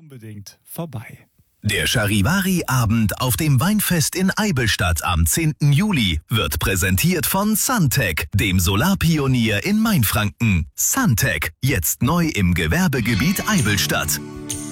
unbedingt vorbei. Der Charivari-Abend auf dem Weinfest in Eibelstadt am 10. Juli wird präsentiert von Suntec, dem Solarpionier in Mainfranken. Suntec, jetzt neu im Gewerbegebiet Eibelstadt.